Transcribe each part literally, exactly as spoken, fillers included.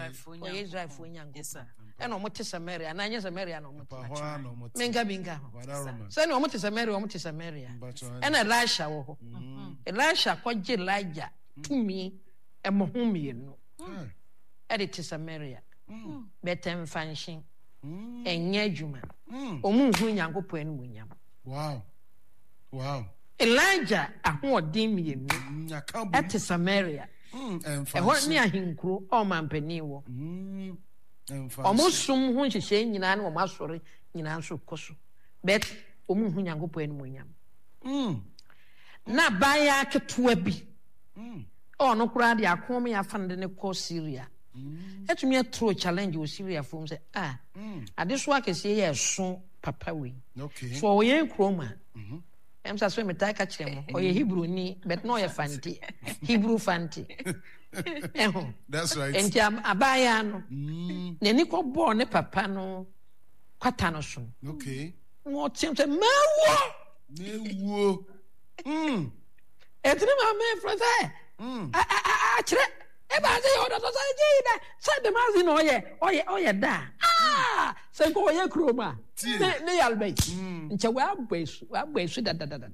Oye Israel fo nyango. Eno mo te Samaria na anya Samaria no mo te. Menga binga ho. Se no mo te Samaria mo te Samaria. Ena Elisha wo ho. Elisha kwaje Elijah tumi e mo ho mienu. E de te Samaria. Betem fanshin. Enye adwuma. Omu hu nyango po enu munyam. Wow. Wow. Elijah ahoɔden mienu at Samaria ɛhɔ ne ahinkuro ɔmampani wɔ ɔmo som ho nhyehyɛ nyinaa ne ɔmo asɔre nyinaa nso kɔ so bet ɔmo hu Nyankopɔn animuonyam na baya ketewa bi ɔno koraa de akɔm yɛ afa ne kɔ Syria etumi atro challenge wɔ Syria fom sɛ ah ade so akɛse yɛ so papa we so ɔyɛ kroma I'm so swim attack at him or your Hebrew ni, but no, your fancy Hebrew fancy. That's right. And Jam Abayano, Nenico born a papano, Quatanoson. Okay. What seems a mawo? Mawo. Hm. And then my man for that. Hm. I I Eba say order to say that said the mazin oh yeah oh yeah oh yeah da ah say go yeah kroma ne ne yalbe nche wa gbesu wa gbesu da da da da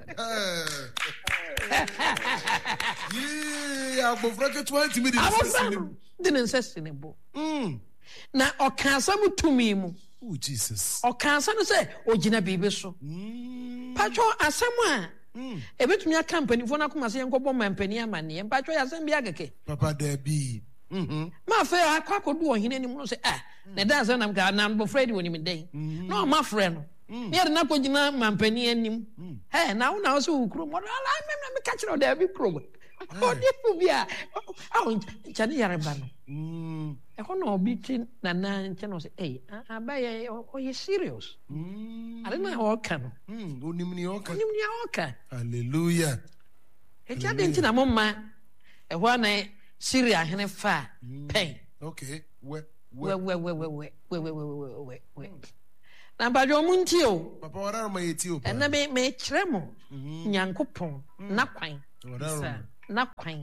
yeah abofra ke twenty minutes didn't sustainable na okansa mutumi mu oh Jesus okansa no say ogina bibi so patcho asam Mm. Ebetumi a company for na kuma se enkobo mampani amane mpatwo ya sem bia keke papa da bi mhm ma fe akwakodo ohine ni mu no se ah na da se nam ga na bo Fred woni me den no ma frɛ no me yɛ na kogina mampani anim eh na wo na wo se ukuro mo ala me me ka kyerɛ da bi kuro odi fu bia aw chani yare ba no mm e ko no obi tin na na nche no se eh abaye o ye serious mm ale na o ka no mm onim ni o ka onim ni o ka hallelujah e tia de ntina mo ma e ho na Syria hene fa pen okay we we we we we we we we we we we na ba jo munti o papa wara ma yeti o pa na me me kire mo Nyankopon na kwan na kwan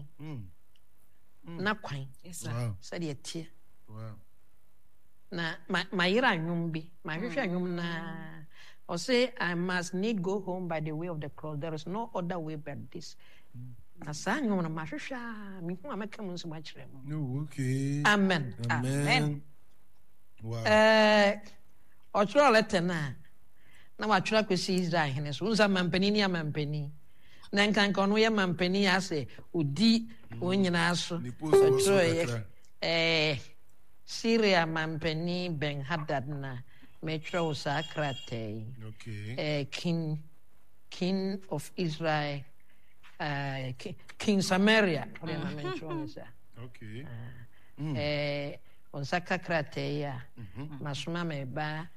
na kwan said ye tie wow na my yira anwum bi my hwehwe anwum na o say I must need go home by the way of the cross, there is no other way but this na sa anwum na ma hwehwe me hu ameka mun so ma kire mo no okay amen amen wow eh o tro letter na na wa tro kwesi Israel hene so unza mampani ni amampani na nkanka no ye mampani ase odi onyina so otro eh Syria mampani Ben Hadad na metro sakrate okay eh king king of Israel uh King Samaria ore na metro nisa okay eh on sakrate ya masuma meba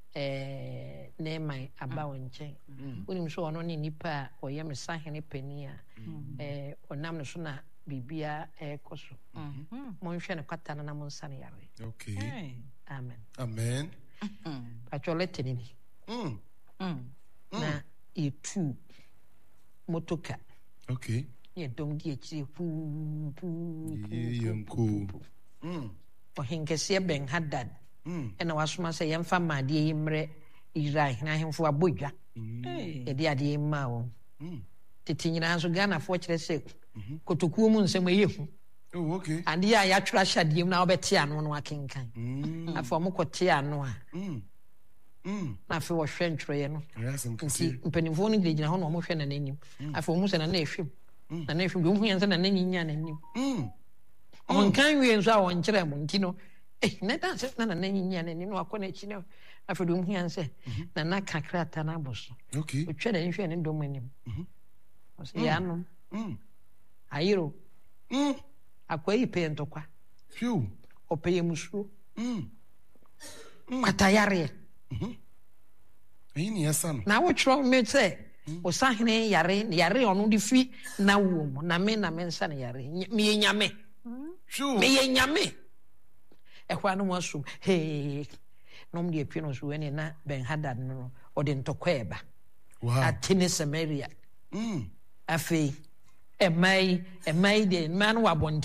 eh Neman aba wonche unim so ono ni nipa oye mesahene pani a eh onam no so na bibia e koso mo nhwe ne kwata na mo nsane yare okay amen amen actually ni mm na etu motoka okay ye dom di echi pu pu yemko mm o henkese Ben Hadad mm ena wasoma se yemfa made yimre Israel na hemfo abodwa e de ade ma wo mm tete nyina so Ghana fo kire se kotokuo mu nsem eyehu oh okay ande ya ya twra hyadiem na obete ano no akenkan mm afọ mo kote ano a mm mm na afọ wo hwe ntwreye no yes nti mpanimfo no gina ho no mo hwe na nanim afọ mo se na na ehwem na na ehwem bi hu yanse na nanyinya na nanim mm on kan wie nso a won kire mo nti no eh na dance na na nanyinya na nanim no akọ na chi no afọ do hu yanse na na kakra ta na boso okay otwa na nhwe ne ndom anim mhm o se ya no mm ayiro mm akwai pentokwa fiu opeye musuo mm kwatayare mhm eyi ni yasan na wo tro me se o sahene yare yare onu di fi na wo mu na me na me nsa na yare me nyame fiu me nyame e kwa no wasu he nom de pie no so we na Ben Hadad no o de ntokwa eba wow atene Samaria mm afi emai emai de man wa bontin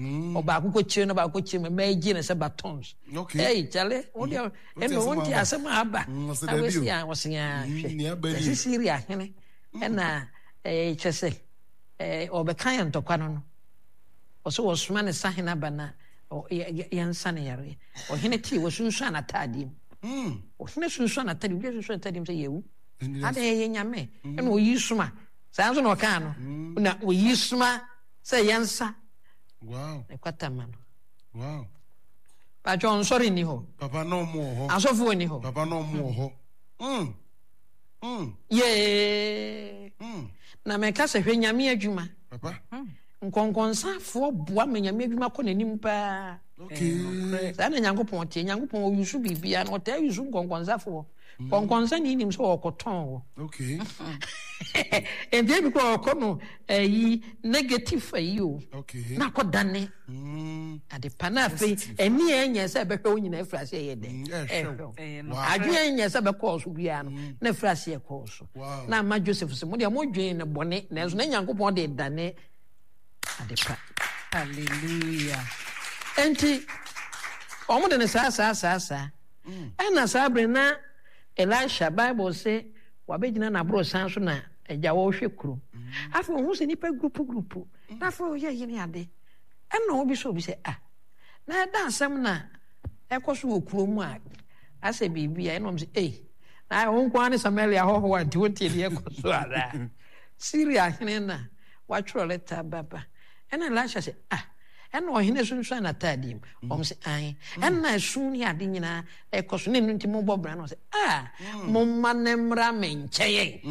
Oba ko chire no ba ko chire me gi ne se batons. Hey, chale, o dia e no won ti asema aba. Awesi an wosi an hwe. Esi Syria hene. E na eh chese eh obekan ntokwa no no. Oso wosuma ne sahena bana o yansa ne yare. O hene ti wosunsu anatadi. Mm. O hene sunsu anatadi, bi sunsu anatadi se yewu. Ade ye nyame. E no yisuma. Sa nso no ka no. Na o yisuma se yansa. Wow. E kwata mano. Wow. Pa John sorry ni ho. Papa no mo ho. Asofo ni ho. Papa no mo ho. Mm. Mm. Ye. Mm. Na me ka se hwe nyame adwuma. Papa. Nkonkonsafoɔ boa me nyame adwuma kɔ n'anim paa. Okay. Saa na Nyankopɔn tie, Nyankopɔn oyusu bibia na ɔtaa yusu nkonkonsafoɔ. Konkonsa ni nim so ɔkɔtɔn wo. Okay. Enti bi ko ɔkɔ no ayi negative ayi o. Okay. Na kɔ dane. Mm. Ade pana fe eni enye sɛ bɛhwɛ wo nyina afrase yɛ dɛ. Adwe enye sɛ bɛkɔ so bia no na afrase yɛ kɔ so. Na ma Joseph se mo de mo dwen ne bɔne na nso na Nyankopɔn de dane adepa. Hallelujah. Enti omo de ne sa sa sa sa. Ena sa bre na Elisha Bible say wabegyina na bro san so na agya wo hwe kuro. Afa hu se nipa group group. Na fa o ye yene ade. Ena obi so obi say ah. Na da asem na ekoso wo kuro mu a ase bibia ena o say eh. Na ho kwa ne Samaria ho ho anti wontie de ekoso ara. Syria hene na watwro letter baba. Ena Elisha say ah. Ena ohene sunsu anatadi om se ai ena sun ni ade nyina ekoso ne nti mo bobra no se ah mo manemra mencheye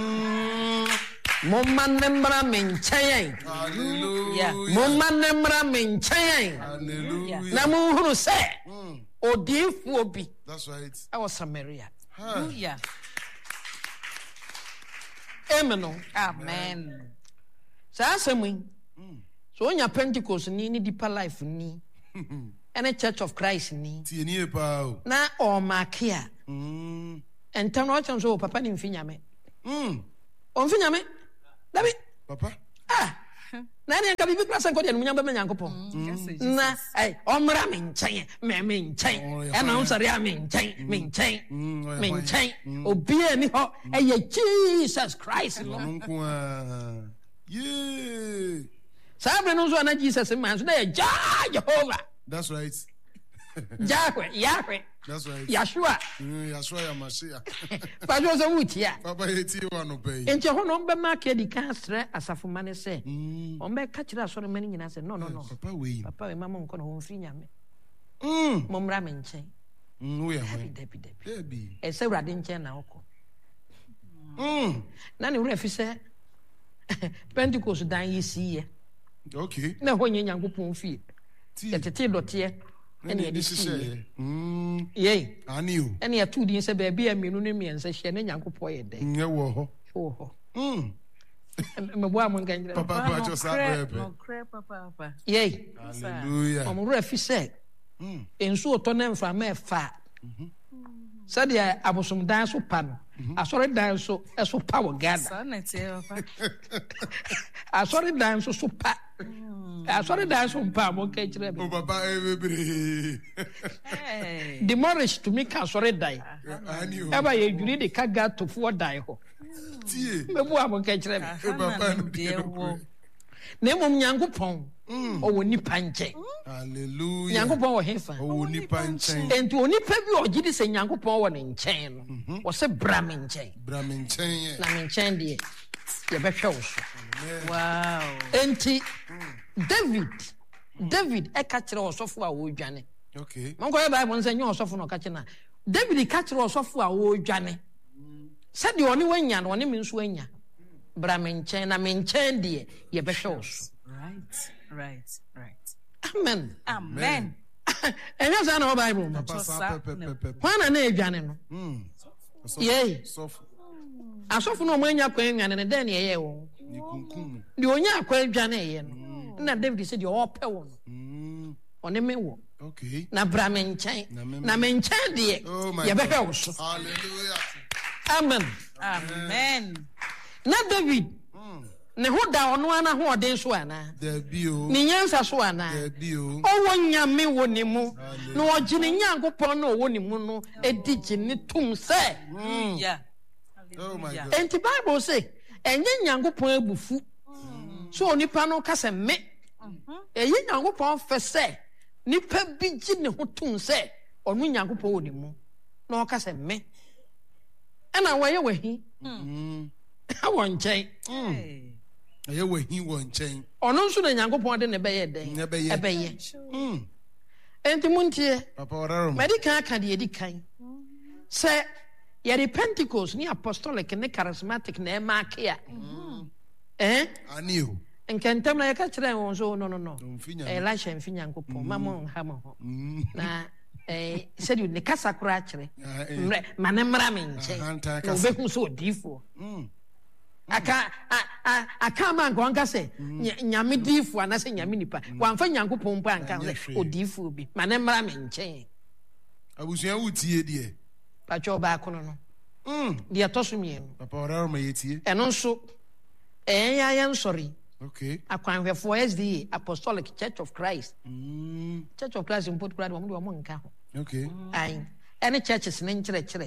mo manemra mencheye Hallelujah. mo manemra mencheye Hallelujah. na mo huru se odifu obi. That's right. I was Samaria. Hallelujah. Amen. Amen. Sa asemu so onya Pentecost ni ni deeper life ni ene Church of Christ ni Tie ni pa o. na o makia Mm. entam no chan so papa ni mfinyame Mm. o mfinyame dabi Papa. ah na ne nka bibi klasa nko de no nyamba me Nyankopon na ai o mra me nchen me me nchen e na o sare a me nchen me nchen me nchen obi ani ho e ye Jesus Christ no Nko a. Yeah. Sabre no so na Jesus man so na Jehovah. That's right. Yahweh, Yahweh. That's right. Yeshua. Mm, Yeshua ya Mashiach. Pa jo so wutia. Papa yeti wa no pay. Enti ho no mbe ma ke di kan stre asafo mane se. O mbe ka kira so mani nyina se no no no. Papa we. Papa we mama nko no ho mfiri nyame. Mm. Mo mra me nchen. Mm, we ya ho. Debi debi. Debi. E se wrade nchen na okọ. Mm. Na ne wura fi se Pentecost dan yi siye. Okay. Na ho nye Nyankopon fi. Ti. Etete dote ene ye di si. siye. Mm. Yei. Ani o. Ene ya tu din se ba bia mienu ne miense hye ne Nyankopon ye den. Nye wo ho. Ho ho. Mm. Me bo am ngan jira. Papa pa cho sa pepe. No cre papa papa. Yei. Hallelujah. Omru afi se. Mm. Ensu oto na mfa ma fa. Sade abosom dan so pa no. Asori dan so eso pa wo gada. Sa na tie papa. Asori dan so so pa. Asori dan so pa mo ka kire O me. papa e bebre. Hey. Demolish to me ka asori dan. Ani o. Eba ye juri de ka ga to fo dan ho. Tie. Me bo am ka kire me. E papa no de wo. Na mom Nyankopon. O woni panche. Hallelujah. Nyankopon wo hefa. O nipa nchen. Enti onipa bi ogidi se Nyankopon wo ne nchen no. Wo se bra me nchen. Bra me nchen ye. Na me nchen de ye behwe wo so. Wow. Enti David David e ka kire osofo a wo dwane. Okay. Monko e Bible nse nye osofo no ka kire na. David ka kire osofo a wo dwane. Se de oni wanya no oni me nso anya. Bra me nchen na me nchen de ye behwe wo so. Right. Right. Right. Amen. Amen. Enye sa na Bible no. Papa sa pepe pepe. Hwana na edwane no. Mm. Yei. Soft. Asofo no manya kwan nwane ne den ye ye wo. Ni kunkum. De onya kwan dwane ye no. Na David said de ope wo no. Mm. One me wo. Okay. Na bra me nchen. Na me nchen de ye behwe wo so. Hallelujah. Amen. Amen. Na David ne ho da ono ana ho ɔden so ana there be o ne nyansa so ana there be o ɔwɔ nyame wɔ ne mu na ɔgye ne Nyankopɔn na ɔwɔ ne mu no edi gye ne tum sɛ Yeah. oh my God enti Bible say enye Nyankopɔn abufu so onipa no ka sɛ me eyi Nyankopɔn fɛ sɛ nipa bi gye ne ho tum sɛ ɔno Nyankopɔn wɔ ne mu na ɔka sɛ me ɛna wɔyɛ wahi awɔ nkyɛn Hey. ɛyɛ wahi wɔ nkyɛn ɔno nso na Nyankopɔn de ne bɛyɛ dɛn Ɛbɛyɛ. ɛbɛyɛ mm enti muntie papa ɔraro madi kan aka deɛ edi kan sɛ yɛde Pentecost ne apostolic ne charismatic na ɛma ake a eh ani o nkɛntɛm na yɛka kyerɛ wɔn so no no no Mfi Nyame. Elisha mfi Nyankopɔn ma mo nha mo ho mm na eh sɛde ne kasa koraa kyerɛ Ah, eh. mmerɛ ma ne mmra me Aha, nkyɛn ntaa na kasa. obɛhu sɛ odiifoɔ mm aka a- a- aka ma nka ɔnka sɛ nya- nyame diifoɔ anaasɛ nyame nipa wamfa Nyankopɔn mpo anka Ɛnyɛ sɛ hwee. odiifoɔ bi ma ne mmra me nkyɛn abusua wotie deɛ patwɛ ɔbaako no no mm deɛ ɛtɔ so mmienu papa ɔraro ma yɛtie ɛno nso ɛyɛ yɛ ayɛ nsɔre okay akwanhwɛfoɔ S D A Apostolic Church of Christ mm Church of Christ mpo kura de wɔn de wɔn nka ho okay ayi ɛne churches ne nkyerɛkyerɛ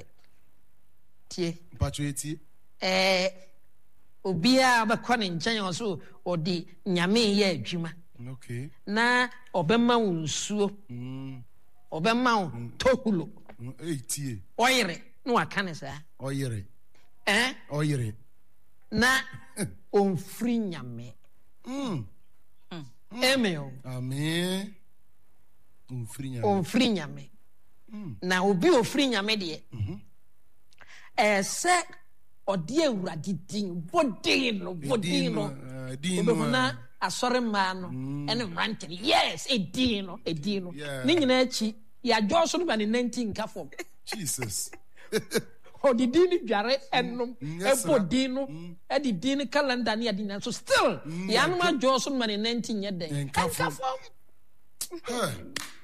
tie mpacho yɛtie ɛɛ obiara bɛkɔ ne nkyɛn ɔso ɔde nyame yɛ adwuma okay na ɔbɛma wo nsuo mm ɔbɛma wo tohulo mm, eh tie ɔyere na waka ne saa ɔyere ɛɛ ɔyere na ɔmfiri nyame mm amen o amen umfiri nyame ɔmfiri nyame na obi ofiri nyame deɛ ɛɛ sɛ ɔde awurade din bɔden no bɔden no obɛhu na asɔre mmaa no ɛne mmerante no yes ɛdin no ɛdin no Yeah. ne nyinaa akyi yɛadwɔ so no ma ne nanti nka fam Jesus ɔde din no dware ɛnom Mm, yes, sir. ɛbɔ din no ɛde din no calendar ne yɛde nyina so still yɛanom adwɔ so no ma ne nanti nyɛ dɛn Ɛnka ɛnka fam. fam Hey,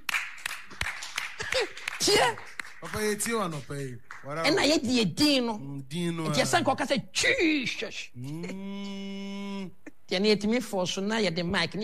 tie papa yɛtie wa nɔpa yi wara ɛna yɛde yɛ din no din no nti ɛsɛ nka ɔka sɛ jesus mm deɛ ne yɛtumi fɔ so na yɛde mic ne